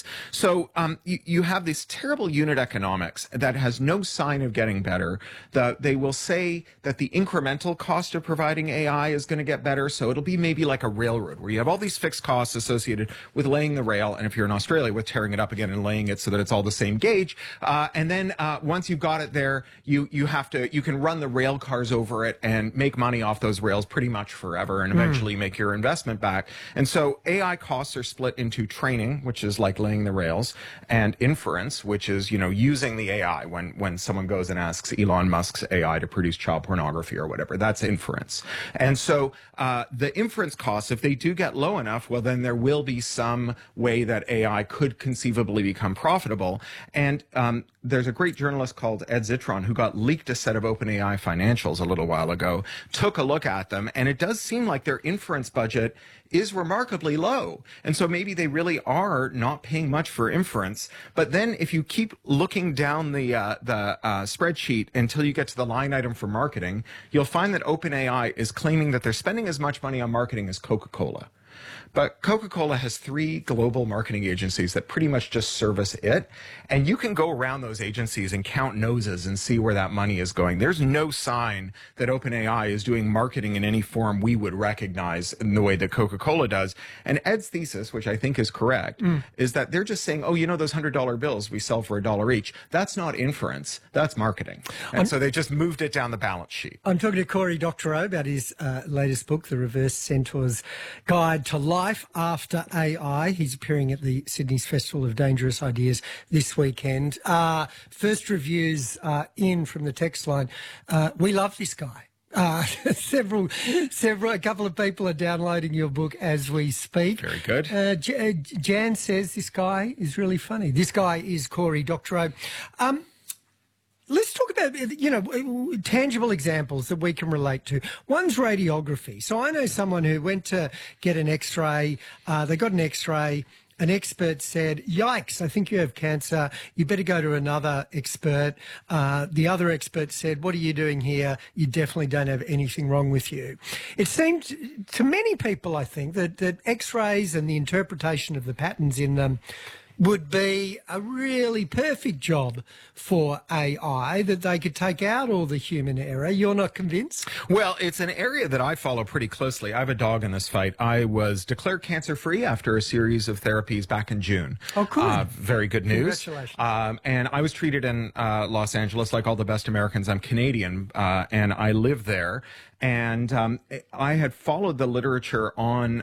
So you have this terrible unit economics that has no sign of getting better. They will say that the incremental cost of providing AI is going to get better. So it'll be maybe like a railroad where you have all these fixed costs associated with laying the rail. And if you're in Australia, with tearing it up again and laying it so that it's all the same gauge. And then once you've got it there, you can run the rail cars over it and make money off those rails pretty much forever and eventually make your investment back. And so AI costs are split into training, which is like laying the rails, and inference, which is, using the AI when someone goes and asks Elon Musk's AI to produce child pornography or whatever. That's inference. And so the inference costs, if they do get low enough, well, then there will be some way that AI could conceivably become profitable. And there's a great journalist called Ed Zitron who got leaked a set of OpenAI financials a little while ago, took a look at them, and it does seem like their inference budget is remarkably low. And so maybe they really are not paying much for inference. But then if you keep looking down the spreadsheet until you get to the line item for marketing, you'll find that OpenAI is claiming that they're spending as much money on marketing as Coca-Cola. But Coca-Cola has 3 global marketing agencies that pretty much just service it. And you can go around those agencies and count noses and see where that money is going. There's no sign that OpenAI is doing marketing in any form we would recognize in the way that Coca-Cola does. And Ed's thesis, which I think is correct, is that they're just saying, oh, those $100 bills we sell for $1 each. That's not inference. That's marketing. And so they just moved it down the balance sheet. I'm talking to Cory Doctorow about his latest book, The Reverse Centaur's Guide to Life After AI. He's appearing at the Sydney's Festival of Dangerous Ideas this weekend. First reviews in from the text line. We love this guy. A couple of people are downloading your book as we speak. Very good. Jan says this guy is really funny. This guy is Cory Doctorow. Let's talk about, tangible examples that we can relate to. One's radiography. So I know someone who went to get an X-ray. They got an X-ray. An expert said, yikes, I think you have cancer. You better go to another expert. The other expert said, what are you doing here? You definitely don't have anything wrong with you. It seemed to many people, I think, that X-rays and the interpretation of the patterns in them would be a really perfect job for AI, that they could take out all the human error. You're not convinced? Well, it's an area that I follow pretty closely. I have a dog in this fight. I was declared cancer-free after a series of therapies back in June. Oh, cool. Very good news. Congratulations. And I was treated in Los Angeles like all the best Americans. I'm Canadian, and I live there. And I had followed the literature on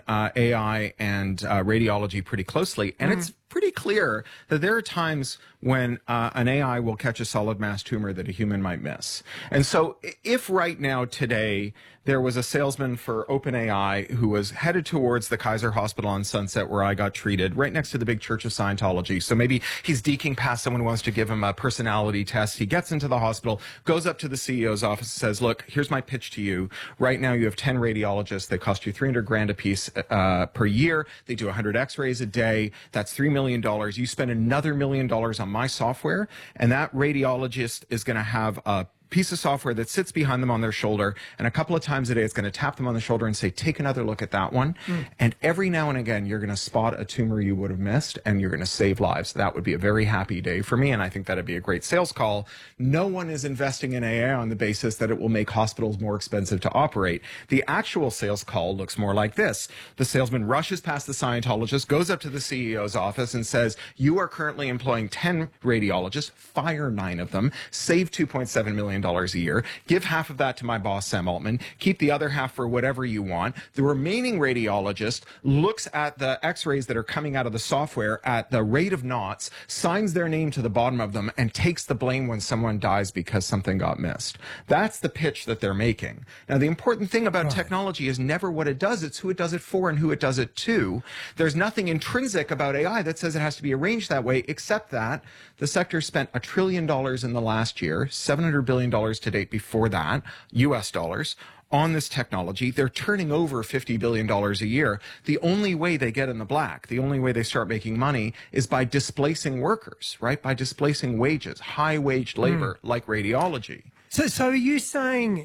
AI and radiology pretty closely, and it's pretty clear that there are times when an AI will catch a solid mass tumor that a human might miss. And so if right now, today, there was a salesman for OpenAI who was headed towards the Kaiser Hospital on Sunset where I got treated, right next to the big Church of Scientology. So maybe he's deking past someone who wants to give him a personality test. He gets into the hospital, goes up to the CEO's office, says, look, here's my pitch to you. Right now you have 10 radiologists. They cost you $300,000 a piece per year. They do 100 X-rays a day. That's $3 million. You spend another $1 million on my software, and that radiologist is going to have a piece of software that sits behind them on their shoulder, and a couple of times a day it's going to tap them on the shoulder and say, take another look at that one. And every now and again you're going to spot a tumor you would have missed, and you're going to save lives. That would be a very happy day for me, and I think that'd be a great sales call. No one is investing in AI on the basis that it will make hospitals more expensive to operate. The actual sales call looks more like this. The salesman rushes past the Scientologist, goes up to the CEO's office and says, you are currently employing 10 radiologists, fire 9 of them, save $2.7 million a year, give half of that to my boss, Sam Altman, keep the other half for whatever you want. The remaining radiologist looks at the X-rays that are coming out of the software at the rate of knots, signs their name to the bottom of them, and takes the blame when someone dies because something got missed. That's the pitch that they're making. Now, the important thing about technology is never what it does, it's who it does it for and who it does it to. There's nothing intrinsic about AI that says it has to be arranged that way, except that the sector spent $1 trillion in the last year, $700 billion to date before that, US dollars, on this technology. They're turning over $50 billion a year. The only way they get in the black, the only way they start making money is by displacing workers, right? By displacing wages, high-waged labor, like radiology. So are you saying,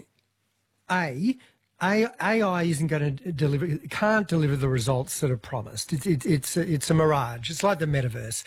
AI isn't going to deliver, can't deliver the results that are promised. It's a mirage. It's like the metaverse.